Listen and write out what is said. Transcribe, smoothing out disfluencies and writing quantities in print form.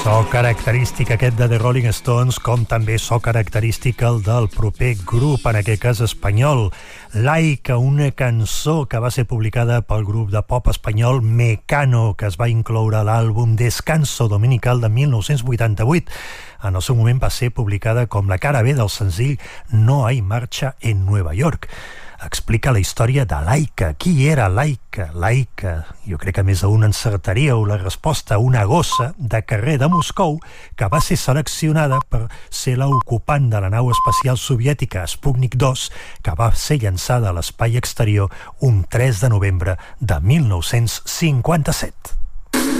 So característic aquest de The Rolling Stones, com també so característic el del proper grup, en aquest cas espanyol, Laika, una cançó que va ser publicada pel grup de pop espanyol Mecano, que es va incloure a l'àlbum Descanso Dominical de 1988. En el seu moment va ser publicada com la cara B del senzill No hay marcha en Nueva York. Explica la història de Laika. Qui era Laika? Laika, jo crec que més d'un encertaríeu la resposta, una gossa de carrer de Moscou que va ser seleccionada per ser l'ocupant de la nau espacial soviètica Sputnik 2, que va ser llançada a l'espai exterior un 3 de novembre de 1957.